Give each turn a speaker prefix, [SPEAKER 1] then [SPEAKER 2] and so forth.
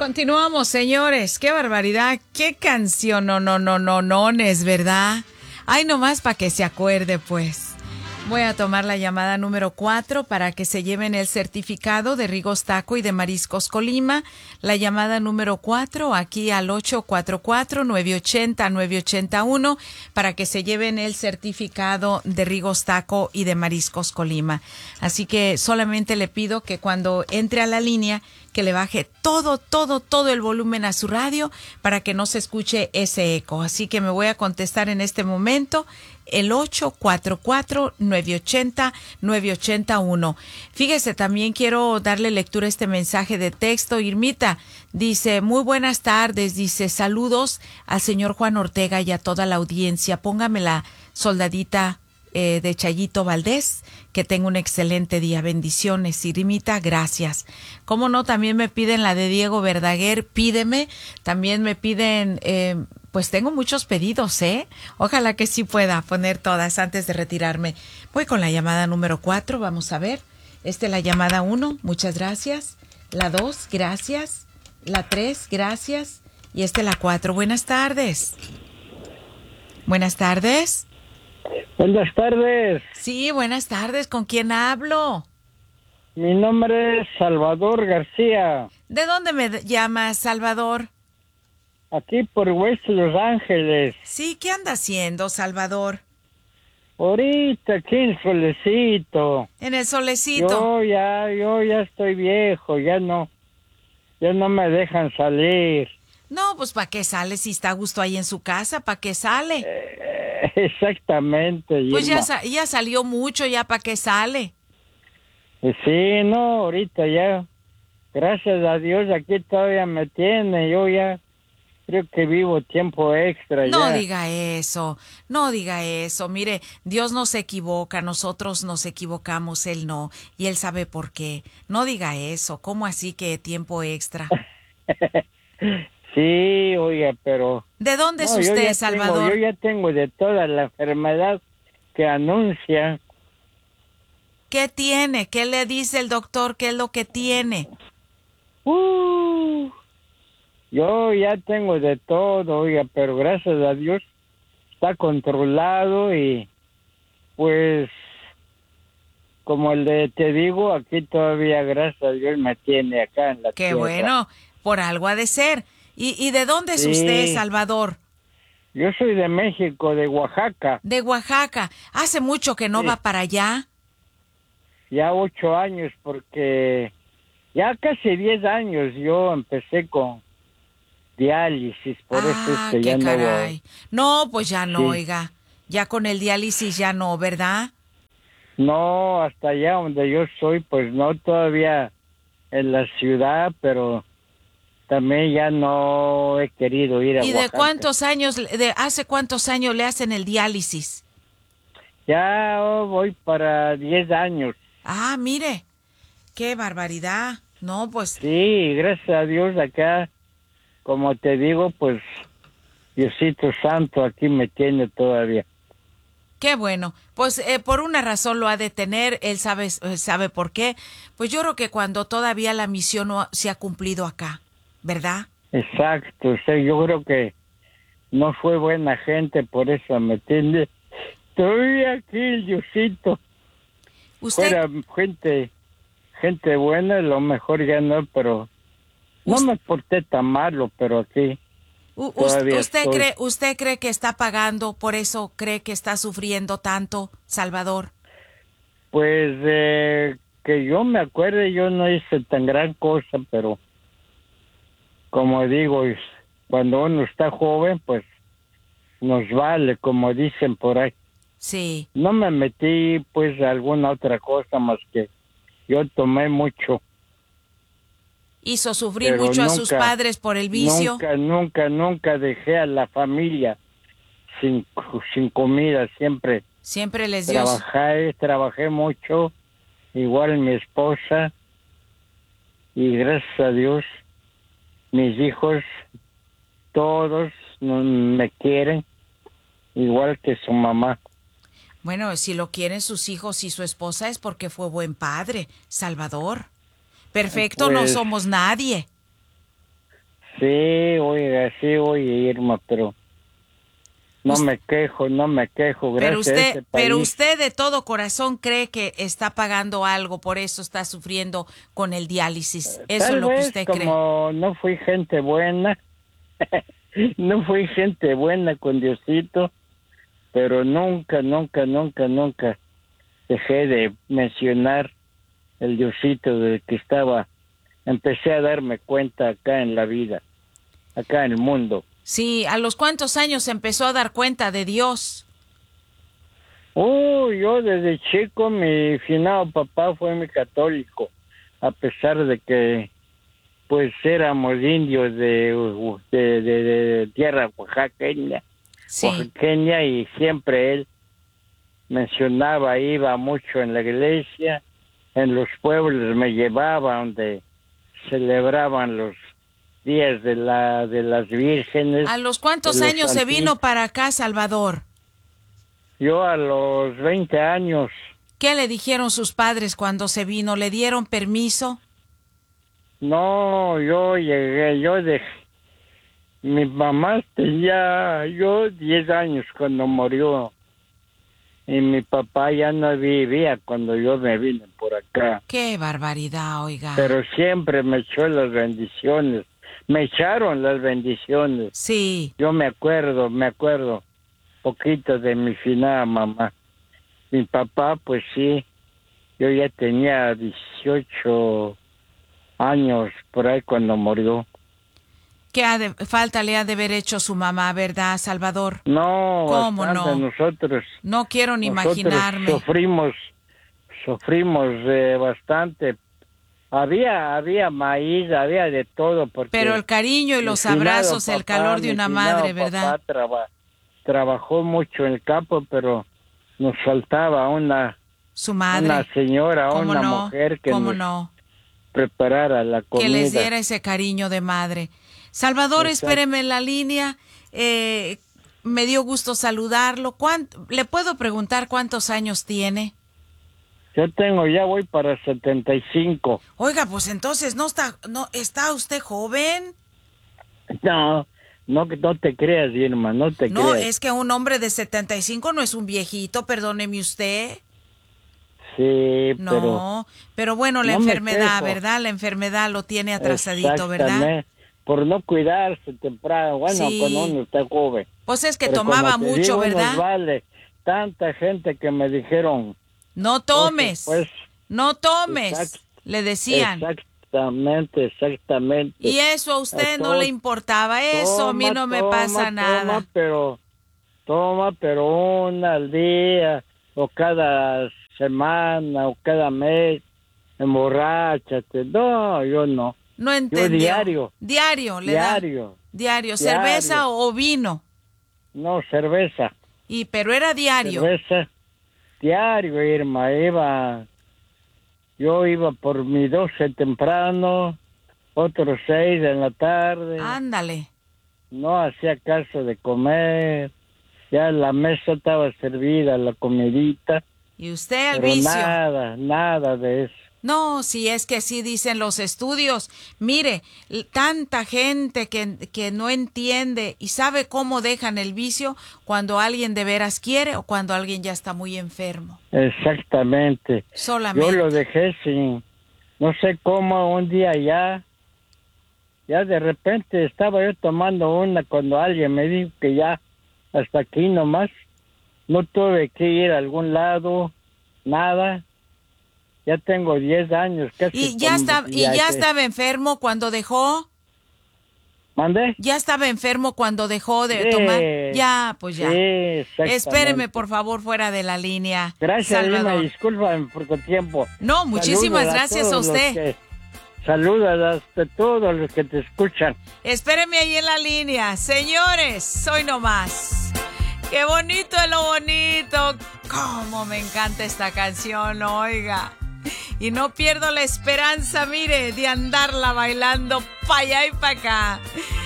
[SPEAKER 1] Continuamos, señores. Qué barbaridad. Qué canción. No, es verdad. Ay, nomás para que se acuerde, pues. Voy a tomar la llamada número 4 para que se lleven el certificado de Rigos Taco y de Mariscos Colima. La llamada número 4 aquí al 844-980-981 para que se lleven el certificado de Rigos Taco y de Mariscos Colima. Así que solamente le pido que cuando entre a la línea que le baje todo el volumen a su radio para que no se escuche ese eco. Así que me voy a contestar en este momento el 844-980-981. Fíjese, también quiero darle lectura a este mensaje de texto. Irmita dice, muy buenas tardes, dice, saludos al señor Juan Ortega y a toda la audiencia. Póngame la soldadita de Chayito Valdés, que tenga un excelente día. Bendiciones, Irmita, gracias. Cómo no, también me piden la de Diego Verdaguer, pídeme. También me piden, pues tengo muchos pedidos, Ojalá que sí pueda poner todas antes de retirarme. Voy con la llamada número 4, vamos a ver. La llamada 1, muchas gracias. La 2, gracias. La 3, gracias. Y la 4, buenas tardes. Buenas tardes.
[SPEAKER 2] Buenas tardes.
[SPEAKER 1] Sí, buenas tardes. ¿Con quién hablo?
[SPEAKER 2] Mi nombre es Salvador García.
[SPEAKER 1] ¿De dónde me llamas, Salvador?
[SPEAKER 2] Aquí por West Los Ángeles.
[SPEAKER 1] Sí, ¿qué anda haciendo, Salvador?
[SPEAKER 2] Ahorita aquí en el solecito.
[SPEAKER 1] En el solecito.
[SPEAKER 2] Yo ya estoy viejo, ya no me dejan salir.
[SPEAKER 1] No, pues ¿para qué sale si está a gusto ahí en su casa? ¿Para qué sale?
[SPEAKER 2] Exactamente.
[SPEAKER 1] Pues ya salió mucho, ya ¿para qué sale?
[SPEAKER 2] Sí, no, ahorita ya, gracias a Dios, aquí todavía me tiene, yo ya creo que vivo tiempo extra.
[SPEAKER 1] No
[SPEAKER 2] ya.
[SPEAKER 1] diga eso, mire, Dios no se equivoca, nosotros nos equivocamos, Él no, y Él sabe por qué. No diga eso, ¿cómo así que tiempo extra?
[SPEAKER 2] Sí, oiga, pero...
[SPEAKER 1] ¿De dónde es usted, Salvador?
[SPEAKER 2] Yo ya tengo de toda la enfermedad que anuncia.
[SPEAKER 1] ¿Qué tiene? ¿Qué le dice el doctor? ¿Qué es lo que tiene?
[SPEAKER 2] Yo ya tengo de todo, oiga, pero gracias a Dios está controlado y pues como te digo, aquí todavía gracias a Dios me tiene acá en la tierra.
[SPEAKER 1] Qué bueno, por algo ha de ser. ¿Y de dónde es usted, Salvador?
[SPEAKER 2] Yo soy de México, de Oaxaca.
[SPEAKER 1] De Oaxaca. ¿Hace mucho que no va para allá?
[SPEAKER 2] Ya 8 años, porque ya casi 10 años yo empecé con diálisis, por eso
[SPEAKER 1] qué
[SPEAKER 2] ya
[SPEAKER 1] caray. No, pues ya no,
[SPEAKER 2] Sí.
[SPEAKER 1] oiga. Ya con el diálisis ya no, ¿verdad?
[SPEAKER 2] No, hasta allá donde yo soy, pues no, todavía en la ciudad, pero también ya no he querido ir a
[SPEAKER 1] ¿Y
[SPEAKER 2] Oaxaca.
[SPEAKER 1] hace cuántos años le hacen el diálisis?
[SPEAKER 2] Ya voy para 10 años.
[SPEAKER 1] Ah, mire, qué barbaridad. No, pues...
[SPEAKER 2] Sí, gracias a Dios acá, como te digo, pues Diosito Santo aquí me tiene todavía.
[SPEAKER 1] Qué bueno. Pues por una razón lo ha de tener, él sabe por qué. Pues yo creo que cuando todavía la misión no se ha cumplido acá, ¿verdad?
[SPEAKER 2] Exacto, o sea, yo creo que no fue buena gente, por eso me tiene. Estoy aquí, el Diosito. Fuera gente buena, lo mejor ya no, pero no me porté tan malo, pero aquí
[SPEAKER 1] ¿Usted cree que está pagando, por eso cree que está sufriendo tanto, Salvador?
[SPEAKER 2] Pues que yo me acuerde, yo no hice tan gran cosa, pero como digo, cuando uno está joven, pues nos vale, como dicen por ahí.
[SPEAKER 1] Sí.
[SPEAKER 2] No me metí pues a alguna otra cosa más que yo tomé mucho.
[SPEAKER 1] ¿Hizo sufrir
[SPEAKER 2] Pero
[SPEAKER 1] mucho a sus padres por el vicio?
[SPEAKER 2] Nunca dejé a la familia sin comida, siempre.
[SPEAKER 1] Siempre les dio.
[SPEAKER 2] Trabajé mucho, igual mi esposa, y gracias a Dios, mis hijos, todos me quieren, igual que su mamá.
[SPEAKER 1] Bueno, si lo quieren sus hijos y su esposa es porque fue buen padre, Salvador. Perfecto,
[SPEAKER 2] Pues,
[SPEAKER 1] no somos nadie.
[SPEAKER 2] Sí, oiga, sí, oye, Irma, pero no me quejo, gracias.
[SPEAKER 1] Pero usted de todo corazón cree que está pagando algo, por eso está sufriendo con el diálisis. Eso
[SPEAKER 2] Tal
[SPEAKER 1] es lo que
[SPEAKER 2] vez
[SPEAKER 1] usted cree.
[SPEAKER 2] como no fui gente buena, no fui gente buena con Diosito, pero nunca dejé de mencionar el Diosito del que empecé a darme cuenta acá en la vida, acá en el mundo.
[SPEAKER 1] Sí, ¿a los cuántos años empezó a dar cuenta de Dios?
[SPEAKER 2] Yo desde chico, mi finado papá fue muy católico, a pesar de que pues éramos indios de tierra oaxaqueña,
[SPEAKER 1] sí.
[SPEAKER 2] Oaxaqueña, y siempre él mencionaba, iba mucho en la iglesia, en los pueblos me llevaba donde celebraban los días de las vírgenes.
[SPEAKER 1] ¿A los cuántos años se vino para acá, Salvador?
[SPEAKER 2] Yo a los 20 años.
[SPEAKER 1] ¿Qué le dijeron sus padres cuando se vino? ¿Le dieron permiso?
[SPEAKER 2] No, yo llegué, mi mamá tenía 10 años cuando murió, y mi papá ya no vivía cuando yo me vine por acá.
[SPEAKER 1] ¡Qué barbaridad, oiga!
[SPEAKER 2] Pero siempre me echó las bendiciones. Me echaron las bendiciones.
[SPEAKER 1] Sí.
[SPEAKER 2] Yo me acuerdo poquito de mi finada mamá. Mi papá, pues sí, yo ya tenía 18 años por ahí cuando murió.
[SPEAKER 1] ¿Qué falta le ha de haber hecho su mamá, verdad, Salvador?
[SPEAKER 2] No,
[SPEAKER 1] ¿cómo no?
[SPEAKER 2] Nosotros
[SPEAKER 1] no quiero ni imaginarme.
[SPEAKER 2] Sufrimos bastante. Había maíz, había de todo.
[SPEAKER 1] Pero el cariño y los abrazos, el calor de una madre, ¿verdad?
[SPEAKER 2] Papá trabajó mucho en el campo, pero nos faltaba
[SPEAKER 1] su madre,
[SPEAKER 2] una señora, una mujer que preparara la comida.
[SPEAKER 1] Que les diera ese cariño de madre. Salvador, exacto. Espéreme en la línea. Me dio gusto saludarlo. ¿Le puedo preguntar cuántos años tiene?
[SPEAKER 2] Yo voy para 75.
[SPEAKER 1] Oiga, pues entonces no está usted joven.
[SPEAKER 2] No te creas, Irma, no te creas.
[SPEAKER 1] No, es que un hombre de 75 no es un viejito, perdóneme usted.
[SPEAKER 2] Sí,
[SPEAKER 1] pero bueno, la enfermedad, ¿verdad? La enfermedad lo tiene atrasadito, ¿verdad?
[SPEAKER 2] Por no cuidarse temprano, sí. Cuando uno está joven.
[SPEAKER 1] Pues es que tomaba mucho, ¿verdad?
[SPEAKER 2] Nos vale tanta gente que me dijeron...
[SPEAKER 1] No tomes, no tomes, le decían.
[SPEAKER 2] Exactamente.
[SPEAKER 1] Y eso a usted no le importaba, eso a mí no me pasa nada.
[SPEAKER 2] Toma, pero una al día, o cada semana, o cada mes, emborráchate. No, yo no.
[SPEAKER 1] No entendió.
[SPEAKER 2] Yo
[SPEAKER 1] diario.
[SPEAKER 2] Diario.
[SPEAKER 1] ¿Cerveza o vino?
[SPEAKER 2] No, cerveza.
[SPEAKER 1] Pero era diario.
[SPEAKER 2] Cerveza. Diario, Irma, yo iba por mi 12 temprano, otros 6 en la tarde.
[SPEAKER 1] Ándale.
[SPEAKER 2] No hacía caso de comer, ya la mesa estaba servida, la comidita.
[SPEAKER 1] ¿Y usted al vicio?
[SPEAKER 2] Nada de eso.
[SPEAKER 1] No, si es que así dicen los estudios. Mire, tanta gente que no entiende y sabe cómo dejan el vicio cuando alguien de veras quiere o cuando alguien ya está muy enfermo.
[SPEAKER 2] Exactamente.
[SPEAKER 1] Solamente.
[SPEAKER 2] Yo lo dejé no sé cómo, un día ya de repente estaba yo tomando una cuando alguien me dijo que ya hasta aquí nomás. No tuve que ir a algún lado, nada. Ya tengo 10 años.
[SPEAKER 1] ¿Y ya estaba enfermo cuando dejó?
[SPEAKER 2] ¿Mande?
[SPEAKER 1] ¿Ya estaba enfermo cuando dejó de tomar? Ya, pues ya.
[SPEAKER 2] Sí,
[SPEAKER 1] espéreme, por favor, fuera de la línea.
[SPEAKER 2] Gracias, Lima, discúlpame por tu tiempo.
[SPEAKER 1] No, muchísimas gracias a usted.
[SPEAKER 2] Saludos a todos los que te escuchan.
[SPEAKER 1] Espéreme ahí en la línea. Señores, soy nomás. ¡Qué bonito es lo bonito! ¡Cómo me encanta esta canción, oiga! Y no pierdo la esperanza, mire, de andarla bailando pa' allá y pa' acá.